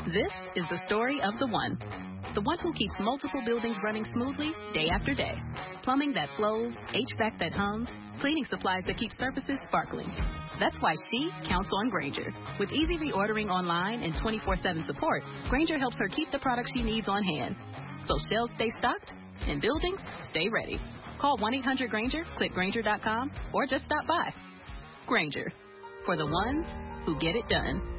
This is the story of the one. The one who keeps multiple buildings running smoothly day after day. Plumbing that flows, HVAC that hums, cleaning supplies that keep surfaces sparkling. That's why she counts on Grainger. With easy reordering online and 24/7 support, Grainger helps her keep the products she needs on hand. So shelves stay stocked and buildings stay ready. Call 1-800-GRAINGER, click Grainger.com, or just stop by. Grainger, for the ones who get it done.